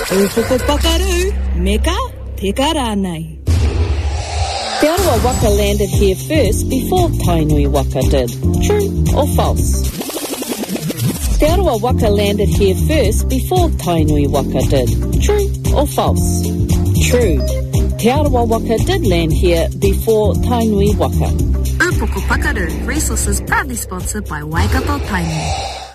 Ufoko pakaru, meka, peka rānei. Te Arawa Waka landed here first before Tainui Waka did. True or false? Te Arawa Waka landed here first before Tainui Waka did. True or false? True. Te Arawa Waka did land here before Tainui Waka. Ufoko Pakaru, resources proudly sponsored by Waikato Tainui.